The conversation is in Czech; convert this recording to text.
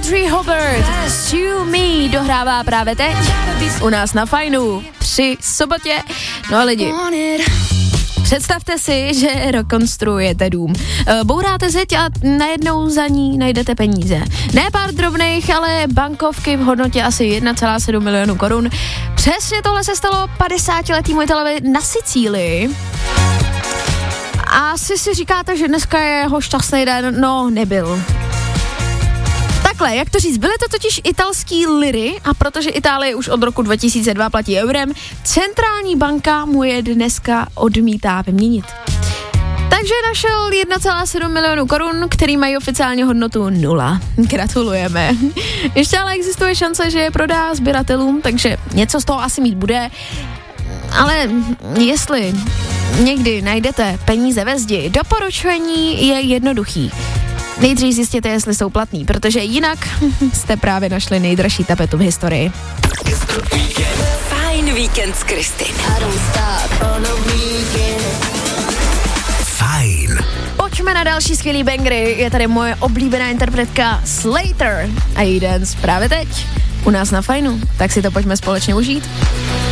Audrey Hobart, Sue Me dohrává právě teď u nás na Fajnu při sobotě. No a lidi, představte si, že rekonstruujete dům. Bouráte zeď a najednou za ní najdete peníze. Ne pár drobných, ale bankovky v hodnotě asi 1,7 milionu korun. Přesně tohle se stalo 50letý majitelovi na Sicílii. A asi si říkáte, že dneska je jeho šťastný den. No, nebyl. Takhle, jak to říct, byly to totiž italský liry a protože Itálie už od roku 2002 platí eurem, centrální banka mu je dneska odmítá vyměnit. Takže našel 1,7 milionu korun, který mají oficiálně hodnotu 0. Gratulujeme. Ještě ale existuje šance, že je prodá sběratelům, takže něco z toho asi mít bude. Ale jestli někdy najdete peníze ve zdi, doporučení je jednoduchý. Nejdřív zjistěte, jestli jsou platný, protože jinak jste právě našli nejdražší tapetu v historii. Fajn víkend s Kristin. Fajn. Pojďme na další skvělý bangry. Je tady moje oblíbená interpretka Slater a její dance právě teď u nás na Fajnu. Tak si to pojďme společně užít.